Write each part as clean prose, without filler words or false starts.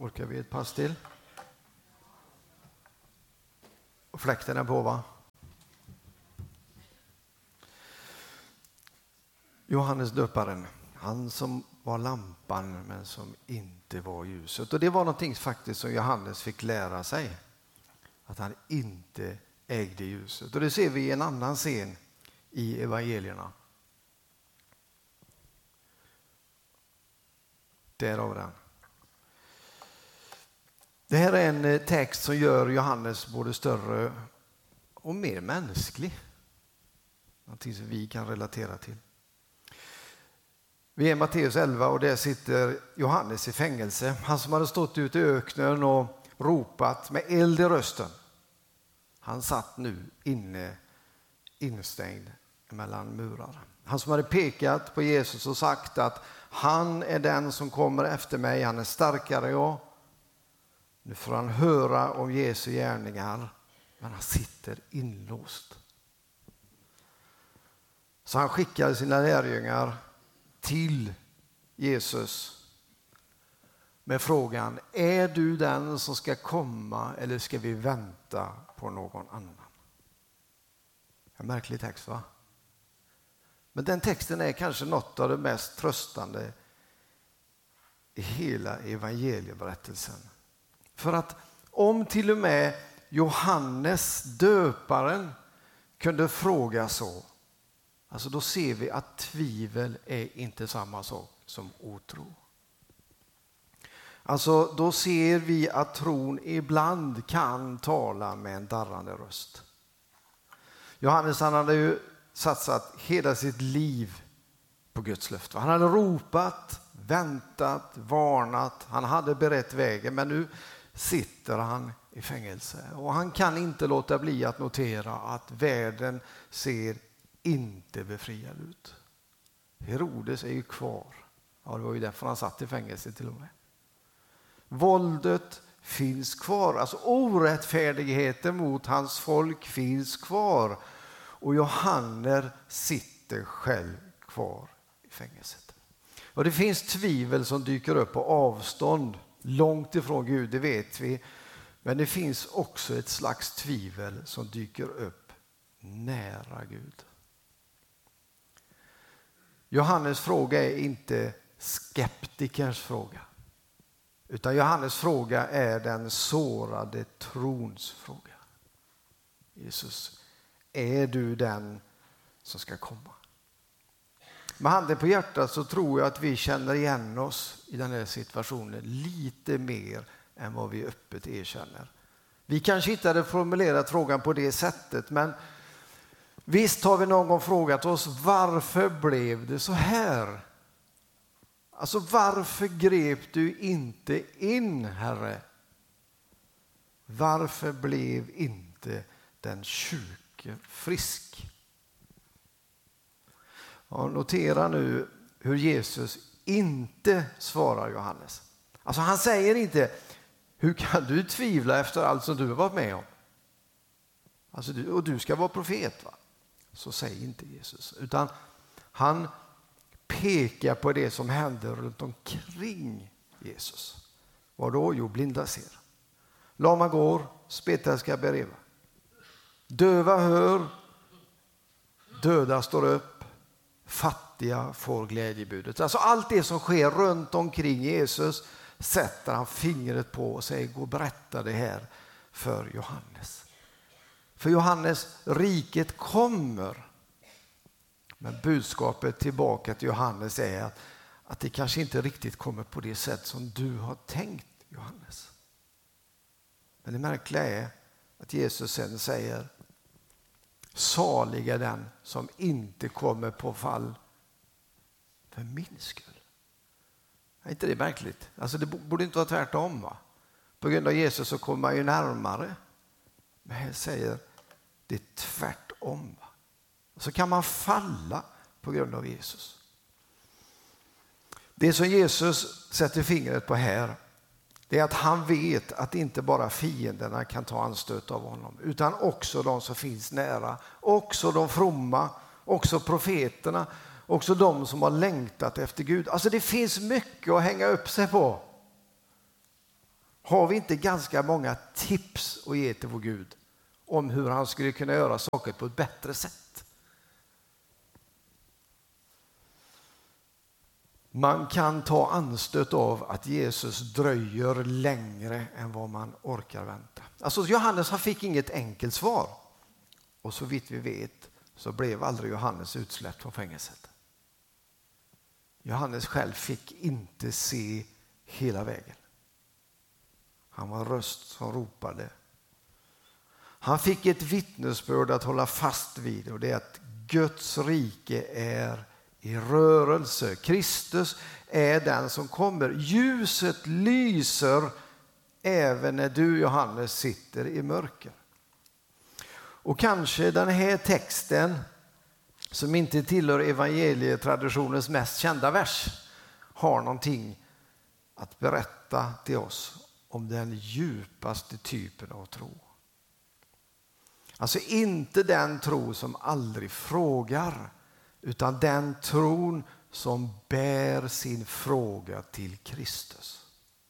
Orkar vi ett pass till? Och fläkten är på, va? Johannes döparen, han som var lampan men som inte var ljuset. Och det var någonting faktiskt som Johannes fick lära sig. Att han inte ägde ljuset. Och det ser vi i en annan scen i evangelierna. Därav den. Det här är en text som gör Johannes både större och mer mänsklig. Någonting som vi kan relatera till. Vi är i Matteus 11 och där sitter Johannes i fängelse. Han som hade stått ute i öknen och ropat med eld i rösten. Han satt nu instängd mellan murar. Han som hade pekat på Jesus och sagt att han är den som kommer efter mig. Han är starkare än jag. Nu får han höra om Jesu gärningar, men han sitter inlåst. Så han skickade sina lärjungar till Jesus med frågan: är du den som ska komma eller ska vi vänta på någon annan? En märklig text, va? Men den texten är kanske något av det mest tröstande i hela evangelieberättelsen. För att om till och med Johannes döparen kunde fråga så, alltså då ser vi att tvivel är inte samma sak som otro. Alltså då ser vi att tron ibland kan tala med en darrande röst. Johannes, han hade ju satsat hela sitt liv på Guds löfte. Han hade ropat, väntat, varnat, han hade berett vägen, men nu sitter han i fängelse. Och han kan inte låta bli att notera att världen ser inte befriad ut. Herodes är ju kvar. Ja, det var ju därför han satt i fängelse till och med. Våldet finns kvar. Alltså orättfärdigheten mot hans folk finns kvar. Och Johannes sitter själv kvar i fängelset. Och det finns tvivel som dyker upp på avstånd. Långt ifrån Gud, det vet vi. Men det finns också ett slags tvivel som dyker upp nära Gud. Johannes fråga är inte skeptikers fråga. Utan Johannes fråga är den sårade trons fråga. Jesus, är du den som ska komma? Med handen på hjärtat så tror jag att vi känner igen oss i den här situationen lite mer än vad vi öppet erkänner. Vi kanske inte hade formulerat frågan på det sättet, men visst har vi någon gång frågat oss: varför blev det så här? Alltså varför grep du inte in, Herre? Varför blev inte den sjuke frisk? Ja, notera nu hur Jesus inte svarar Johannes. Alltså han säger inte: hur kan du tvivla efter allt som du har varit med om? Alltså du ska vara profet, va? Så säger inte Jesus. Utan han pekar på det som händer runt omkring Jesus. Vad då? Jo, blinda ser. Lama går, spetälska bereva. Döva hör, döda står upp, fattiga får glädjebudet. Alltså allt det som sker runt omkring Jesus sätter han fingret på och säger: gå och berätta det här för Johannes. För Johannes, riket kommer. Men budskapet tillbaka till Johannes är att det kanske inte riktigt kommer på det sätt som du har tänkt, Johannes. Men det märkliga är att Jesus sen säger: salig är den som inte kommer på fall för min skull. Är inte det märkligt? Alltså det borde inte vara tvärtom, va? På grund av Jesus så kommer man ju närmare. Men här säger det är tvärtom, va? Så kan man falla på grund av Jesus. Det som Jesus sätter fingret på här, det är att han vet att inte bara fienderna kan ta anstöt av honom, utan också de som finns nära, också de fromma, också profeterna, också de som har längtat efter Gud. Alltså det finns mycket att hänga upp sig på. Har vi inte ganska många tips att ge till vår Gud om hur han skulle kunna göra saker på ett bättre sätt? Man kan ta anstöt av att Jesus dröjer längre än vad man orkar vänta. Alltså Johannes, han fick inget enkelt svar. Och så vitt vi vet så blev aldrig Johannes utsläppt från fängelset. Johannes själv fick inte se hela vägen. Han var en röst som ropade. Han fick ett vittnesbörd att hålla fast vid, och det är att Guds rike är i rörelse. Kristus är den som kommer. Ljuset lyser även när du, Johannes, sitter i mörker. Och kanske den här texten, som inte tillhör evangelietraditionens mest kända vers, har någonting att berätta till oss om den djupaste typen av tro. Alltså inte den tro som aldrig frågar, utan den tron som bär sin fråga till Kristus.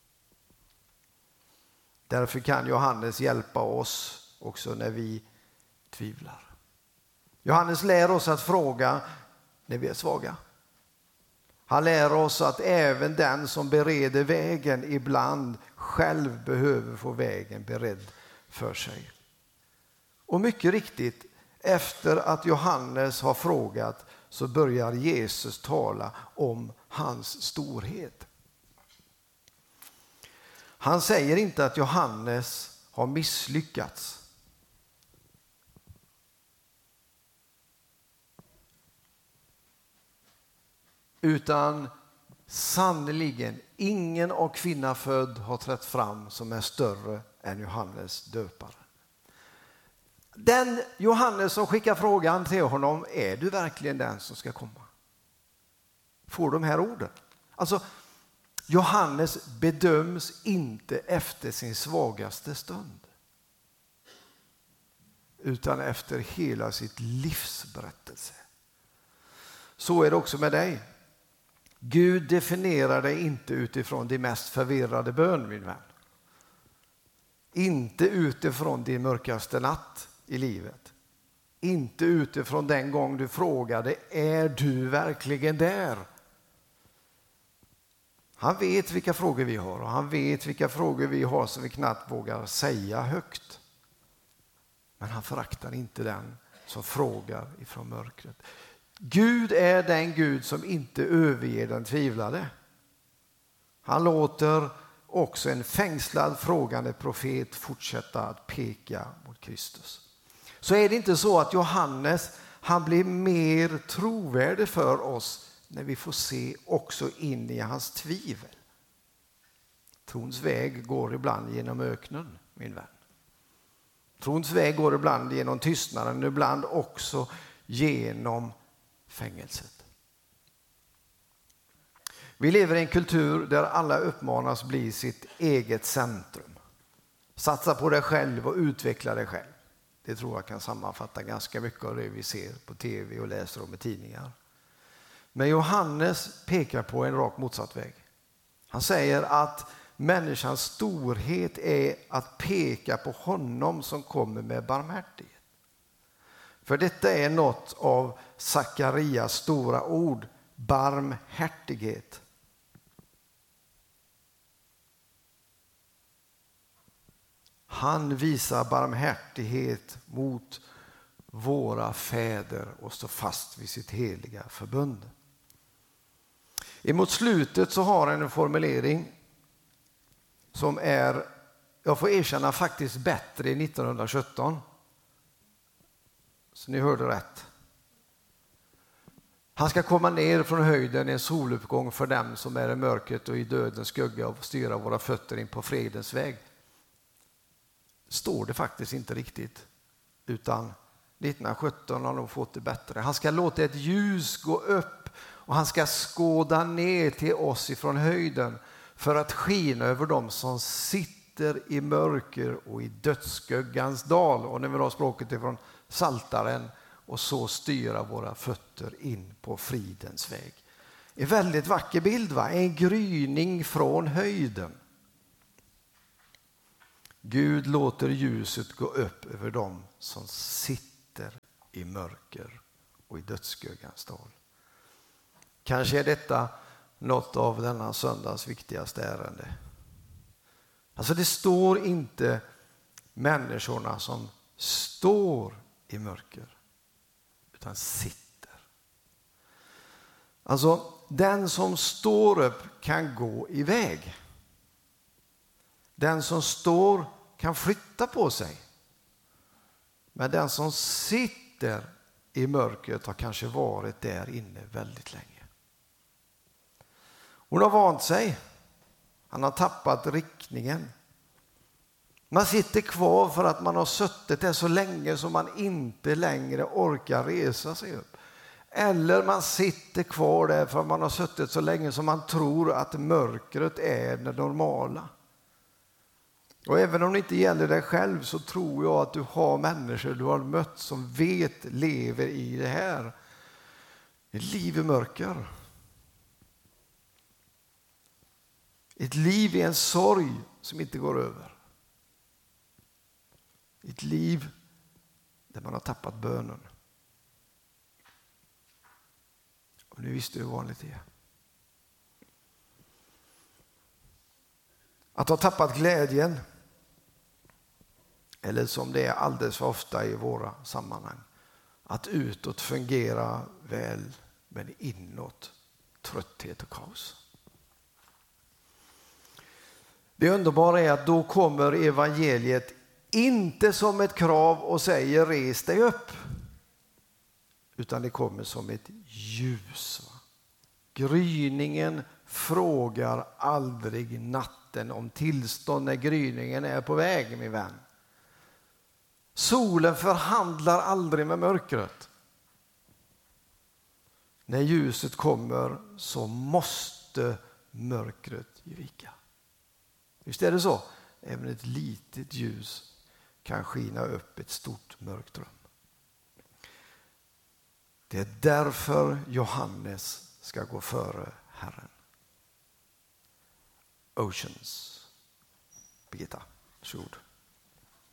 Därför kan Johannes hjälpa oss också när vi tvivlar. Johannes lär oss att fråga när vi är svaga. Han lär oss att även den som bereder vägen ibland själv behöver få vägen beredd för sig. Och mycket riktigt, efter att Johannes har frågat så börjar Jesus tala om hans storhet. Han säger inte att Johannes har misslyckats. Utan sannoliken ingen av kvinna född har trätt fram som är större än Johannes döpare. Den Johannes som skickar frågan till honom, är du verkligen den som ska komma? Får de här orden. Alltså, Johannes bedöms inte efter sin svagaste stund, utan efter hela sitt livsberättelse. Så är det också med dig. Gud definierar dig inte utifrån din mest förvirrade bön, min vän. Inte utifrån din mörkaste natt i livet. Inte utifrån den gång du frågade, är du verkligen där? Han vet vilka frågor vi har, och han vet vilka frågor vi har som vi knappt vågar säga högt. Men han föraktar inte den som frågar ifrån mörkret. Gud är den Gud som inte överger den tvivlade. Han låter också en fängslad frågande profet fortsätta att peka mot Kristus. Så är det inte så att Johannes, han blir mer trovärdig för oss när vi får se också in i hans tvivel. Trons väg går ibland genom öknen, min vän. Trons väg går ibland genom tystnaden, ibland också genom fängelset. Vi lever i en kultur där alla uppmanas bli sitt eget centrum. Satsa på dig själv och utveckla dig själv. Det tror jag kan sammanfatta ganska mycket av det vi ser på tv och läser om i tidningar. Men Johannes pekar på en rakt motsatt väg. Han säger att människans storhet är att peka på honom som kommer med barmhärtighet. För detta är något av Sakarias stora ord, barmhärtighet. Han visar barmhärtighet mot våra fäder och står fast vid sitt heliga förbund. Emot slutet så har han en formulering som är, jag får erkänna, faktiskt bättre i 1917. Så ni hörde rätt. Han ska komma ner från höjden i en soluppgång för dem som är i mörkret och i dödens skugga och styra våra fötter in på fredens väg. Står det faktiskt inte riktigt, utan 1917 har de fått det bättre. Han ska låta ett ljus gå upp och han ska skåda ner till oss ifrån höjden för att skina över dem som sitter i mörker och i dödsskuggans dal. Och när vi har språket ifrån Saltaren, och så styra våra fötter in på fridens väg. En väldigt vacker bild, va? En gryning från höjden. Gud låter ljuset gå upp över dem som sitter i mörker och i dödsskuggans dal. Kanske är detta något av denna söndags viktigaste ärende. Alltså det står inte människorna som står i mörker, utan sitter. Alltså den som står upp kan gå iväg. Den som står kan flytta på sig. Men den som sitter i mörkret har kanske varit där inne väldigt länge. Hon har vant sig. Han har tappat riktningen. Man sitter kvar för att man har suttit där så länge som man inte längre orkar resa sig upp. Eller man sitter kvar där för att man har suttit så länge som man tror att mörkret är det normala. Och även om det inte gäller dig själv så tror jag att du har människor du har mött som lever i det här. Ett liv i mörker. Ett liv i en sorg som inte går över. Ett liv där man har tappat bönen. Och nu visste du hur vanligt det är. Att ha tappat glädjen, eller som det är alldeles för ofta i våra sammanhang, att utåt fungera väl men inåt trötthet och kaos. Det underbara är att då kommer evangeliet inte som ett krav och säger res dig upp, utan det kommer som ett ljus. Gryningen frågar aldrig natten om tillstånd när gryningen är på väg, min vän. Solen förhandlar aldrig med mörkret. När ljuset kommer så måste mörkret ge vika. Visst är det så? Även ett litet ljus kan skina upp ett stort mörkt rum. Det är därför Johannes ska gå före Herren. Oceans. Birgitta, varsågod.